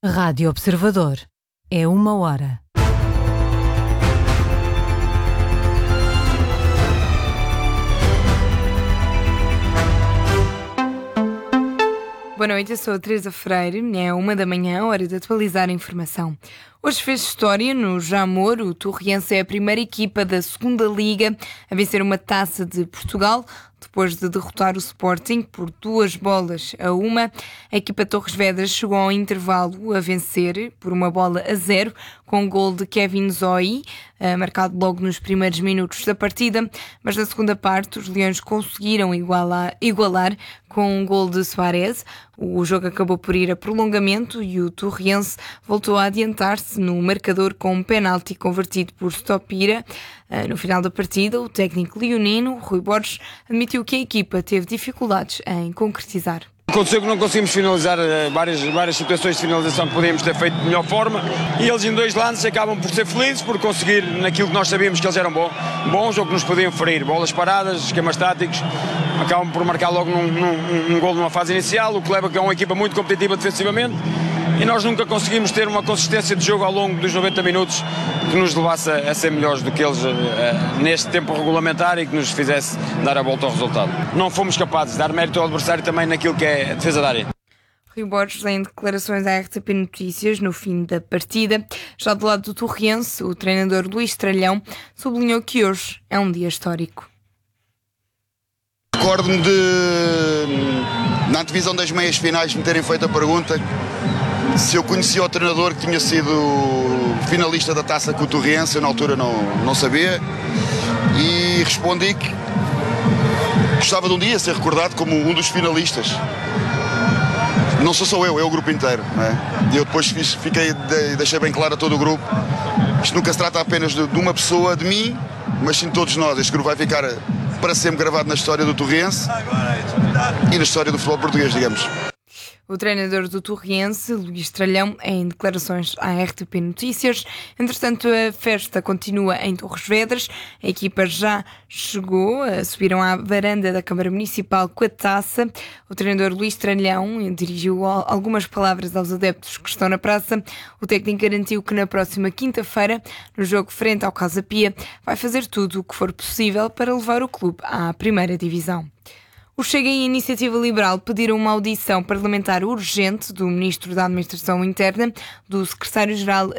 Rádio Observador. É 1 hora. Boa noite, eu sou a Teresa Freire, é 1 da manhã, hora de atualizar a informação. Hoje fez história no Jamor. O Torriense é a primeira equipa da segunda Liga a vencer uma Taça de Portugal, depois de derrotar o Sporting por 2-1. A equipa de Torres Vedras chegou ao intervalo a vencer por 1-0, com um gol de Kevin Zoe, marcado logo nos primeiros minutos da partida, mas na segunda parte os Leões conseguiram igualar com um gol de Suárez. O jogo acabou por ir a prolongamento e o Torriense voltou a adiantar-se no marcador com um penalti convertido por Stopira. No final da partida, o técnico leonino, Rui Borges, admitiu que a equipa teve dificuldades em concretizar. Aconteceu que não conseguimos finalizar várias situações de finalização que podíamos ter feito de melhor forma, e eles em 2 lances acabam por ser felizes por conseguir naquilo que nós sabíamos que eles eram bons ou que nos podiam ferir, bolas paradas, esquemas táticos, acabam por marcar logo num gol numa fase inicial, o que leva que é uma equipa muito competitiva defensivamente, e nós nunca conseguimos ter uma consistência de jogo ao longo dos 90 minutos que nos levasse a ser melhores do que eles neste tempo regulamentar e que nos fizesse dar a volta ao resultado. Não fomos capazes de dar mérito ao adversário também naquilo que é a defesa da área. Rui Borges em declarações à RTP Notícias no fim da partida. Já do lado do Torriense, o treinador Luís Tralhão sublinhou que hoje é um dia histórico. Recordo-me na antevisão das meias finais, me terem feito a pergunta se eu conhecia o treinador que tinha sido finalista da taça com o Torriense. Eu na altura não sabia, e respondi que gostava de um dia ser recordado como um dos finalistas. Não sou só eu, é o grupo inteiro, não é? E eu depois deixei bem claro a todo o grupo, isto nunca se trata apenas de uma pessoa, de mim, mas sim de todos nós. Este grupo vai ficar para sempre gravado na história do Torriense e na história do futebol português, digamos. O treinador do Torriense, Luís Tralhão, em declarações à RTP Notícias. Entretanto, a festa continua em Torres Vedras. A equipa já chegou, subiram à varanda da Câmara Municipal com a taça. O treinador Luís Tralhão dirigiu algumas palavras aos adeptos que estão na praça. O técnico garantiu que na próxima quinta-feira, no jogo frente ao Casa Pia, vai fazer tudo o que for possível para levar o clube à primeira divisão. O Chega e a Iniciativa Liberal pediram uma audição parlamentar urgente do Ministro da Administração Interna, do Secretário-Geral